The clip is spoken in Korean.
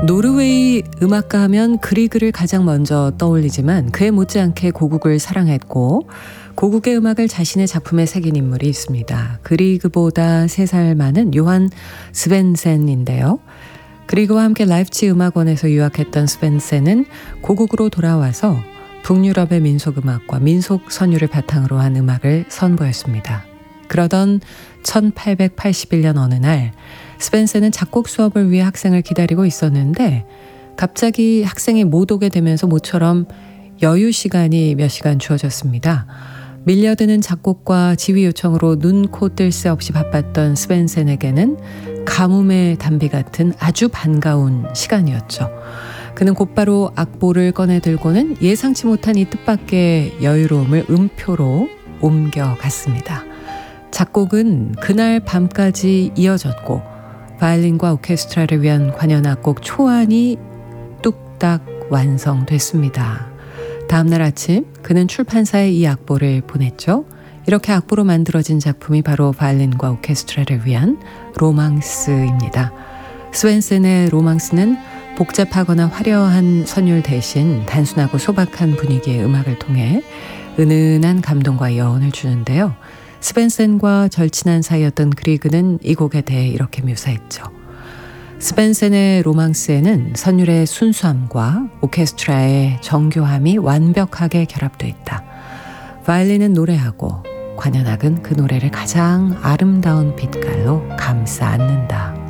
노르웨이 음악가 하면 그리그를 가장 먼저 떠올리지만 그에 못지않게 고국을 사랑했고 고국의 음악을 자신의 작품에 새긴 인물이 있습니다. 그리그보다 3살 많은 요한 스벤센인데요. 그리그와 함께 라이프치 음악원에서 유학했던 스벤센은 고국으로 돌아와서 북유럽의 민속음악과 민속 선율을 바탕으로 한 음악을 선보였습니다. 그러던 1881년 어느 날 스펜센은 작곡 수업을 위해 학생을 기다리고 있었는데 갑자기 학생이 못 오게 되면서 모처럼 여유 시간이 몇 시간 주어졌습니다. 밀려드는 작곡과 지휘 요청으로 눈, 코, 뜰 새 없이 바빴던 스펜센에게는 가뭄의 단비 같은 아주 반가운 시간이었죠. 그는 곧바로 악보를 꺼내 들고는 예상치 못한 이 뜻밖의 여유로움을 음표로 옮겨갔습니다. 작곡은 그날 밤까지 이어졌고 바이올린과 오케스트라를 위한 관현악곡 초안이 뚝딱 완성됐습니다. 다음날 아침 그는 출판사에 이 악보를 보냈죠. 이렇게 악보로 만들어진 작품이 바로 바이올린과 오케스트라를 위한 로망스입니다. 스웬센의 로망스는 복잡하거나 화려한 선율 대신 단순하고 소박한 분위기의 음악을 통해 은은한 감동과 여운을 주는데요. 스펜센과 절친한 사이였던 그리그는 이 곡에 대해 이렇게 묘사했죠. 스펜센의 로망스에는 선율의 순수함과 오케스트라의 정교함이 완벽하게 결합되어 있다. 바이올린은 노래하고 관현악은 그 노래를 가장 아름다운 빛깔로 감싸 안는다.